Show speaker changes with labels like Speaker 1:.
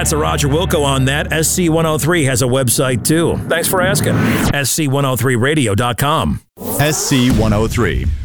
Speaker 1: Answer Roger Wilco on that. SC103 has a website too. Thanks for asking. SC103radio.com.
Speaker 2: SC103.